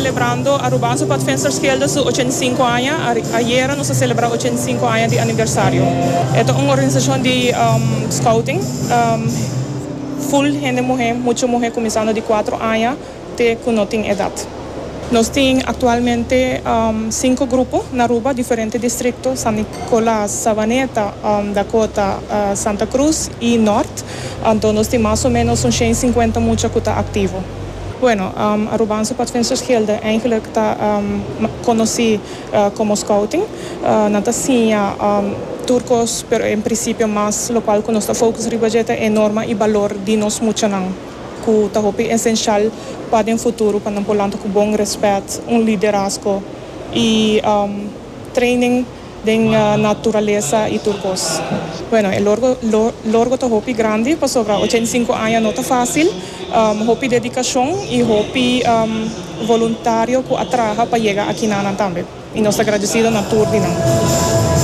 celebrando Arubanso Padvindersgilde su 85 años. Ayer nos celebra 85 años de aniversario. Esta es una organización de scouting. Full gente mujer, mucha mujer comenzando de 4 años de que no tienen edad. Nos tienen actualmente 5 grupos en Aruba, diferentes distritos: San Nicolás, Sabaneta, Dakota, Santa Cruz y Norte. Entonces nos tienen más o menos un 150 mucha que está activo. Bueno, Arubanso Padvindersgilde eigenlijk está conocido como scouting. Natasia, turcos, pero en principio más lo cual con nuestra focus ribajeta é norma y valor de nos mucha nan. Que tahopi essencial para el futuro, para polante con buen respeto, un liderazgo y training de naturaleza y turcos. Bueno, el largo tahopi grande, para sobre 85 años no está fácil. Hopi dedicación y hopi voluntario que atraja para llegar aquí también. Y nos agradecido na tour de